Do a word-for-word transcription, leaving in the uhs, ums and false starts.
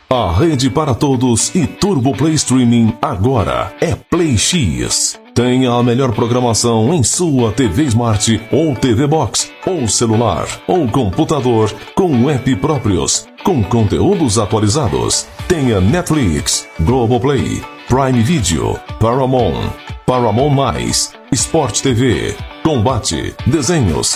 A rede para todos e Turbo Play Streaming agora é Play X. Tenha a melhor programação em sua T V Smart ou T V Box, ou celular, ou computador, com app próprios, com conteúdos atualizados. Tenha Netflix, Globoplay, Prime Video, Paramount, Paramount+, Sport T V, Combate, desenhos,